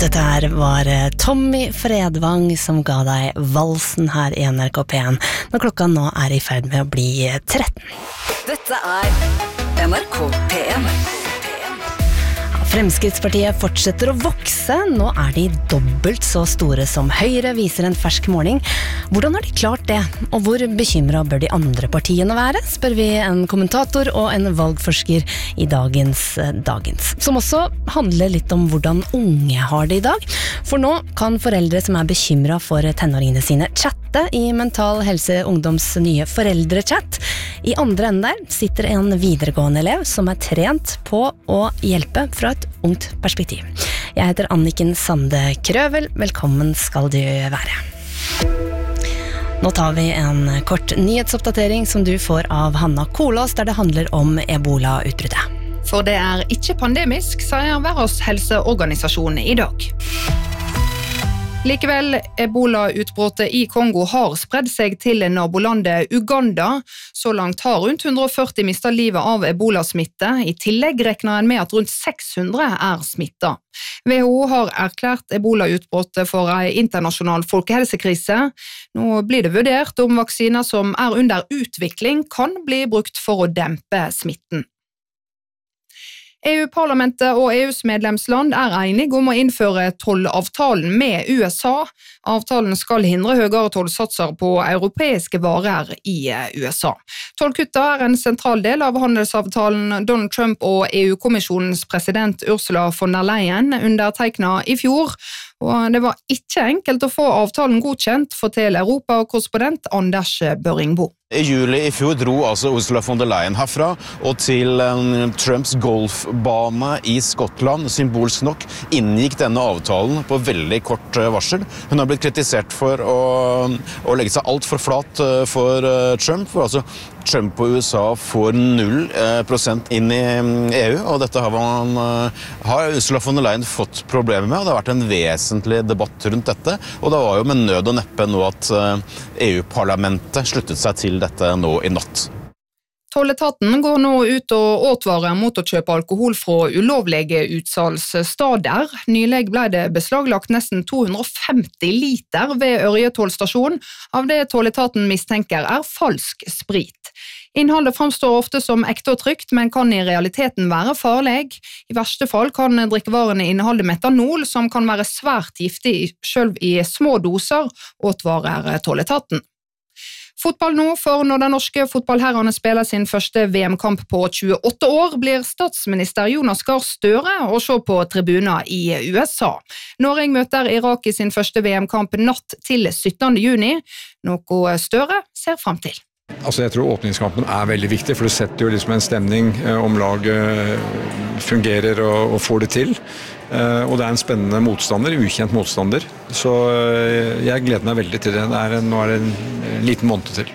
Dette her var Tommy Fredvang som ga deg valsen her i NRK P1, når klokka nå er i ferd med å bli 13. Dette er NRK P1. Fremskrittspartiet fortsetter å vokse. Nå er de dobbelt så store som Høyre, viser en fersk måling. Hvordan har de klart det? Og hvor bekymret bør de andre partiene være? Spør vi en kommentator og en valgforsker i dagens, som også handler litt om hvordan unge har det i dag. For nå kan foreldre som er bekymret for tenåringene sine chatte i Mental Helse Ungdoms nye foreldrechat. I andre enden der sitter en videregående elev som er trent på å hjelpe fra et ungt perspektiv. Jeg heter Anniken Sande Krøvel. Velkommen skal du være. Nå tar vi en kort nyhetsoppdatering som du får av Hanna Kolås, der det handler om Ebola-utbruddet. For det er ikke pandemisk, sier Verdens helseorganisasjon i dag. Likevel, Ebola-utbruddet i Kongo har spredd seg til nabolandet Uganda. Så langt har rundt 140 mistet livet av Ebola-smitte. I tillegg regner en med at rundt 600 er smittet. WHO har erklært Ebola-utbruddet for en internasjonal folkehelsekrise. Nå blir det vurdert om vaksiner som er under utvikling kan bli brukt for å dempe smitten. EU-parlamentet og EUs medlemsland er enige om å innføre tollavtalen med USA. Avtalen skal hindre høyere tollsatser på europeiske varer i USA. Tollkutta er en sentral del av handelsavtalen Donald Trump og EU-kommisjonens president Ursula von der Leyen undertegnet i fjor. Og det var ikke enkelt å få avtalen godkjent, forteller Europa-korrespondent Anders Børringbo. I juli i fjor dro altså Ursula von der Leyen herfra og til Trumps golfbane i Skottland. Symbolsk nok inngikk denne avtalen på veldig kort varsel. Hun har blitt kritisert for å legge seg alt for flat for Trump, for altså Trump og USA får 0% inn i EU, og dette har Ursula von der Leyen fått problemer med, og det har vært en vesentlig debatt rundt dette, og det var jo med nød og neppe nå at EU-parlamentet sluttet seg til dette nå i natt. Tolletaten går nå ut og advarer mot å kjøpe alkohol fra ulovlige utsalgssteder. Nylig ble det beslaglagt nesten 250 liter ved Ørje tollstasjon av det tolletaten mistenker er falsk sprit. Innholdet framstår ofte som ekte og trygt, men kan i realiteten være farlig. I verste fall kan drikkevarene inneholde metanol, som kan være svært giftig selv i små doser, advarer tolletaten. Fotball nå, for når de norske fotballherrene spiller sin første VM-kamp på 28 år, blir statsminister Jonas Gahr Støre å se på tribuner i USA. Norge møter Irak i sin første VM-kamp natt til 17. juni, noe Støre ser frem til. Jeg tror åpningskampen er veldig viktig, for det setter jo liksom en stemning om laget fungerer og får det til. Og det er en spennende motstander, ukjent motstander. Så jeg gleder meg veldig til det. Nå er det en liten måned til.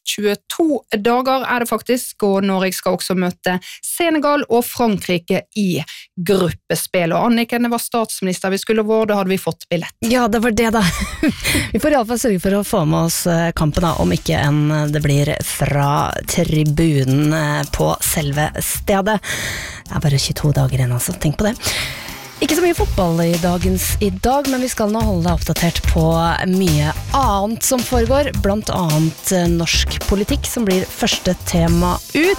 22 dager er det faktisk, og Norge skal også møte Senegal og Frankrike i gruppespill. Og Anniken, det var statsminister vi skulle vært, da hadde vi fått billett. Ja, det var det da. Vi får i alle fall sørge for å få med oss kampen da, om ikke det blir fra tribunen på selve stedet. Det er bare 22 dager igjen, altså. Tenk på det. Ikke så mye fotball i dag, men vi skal nå holde deg oppdatert på mye annet som foregår, blant annet norsk politikk, som blir første tema ut.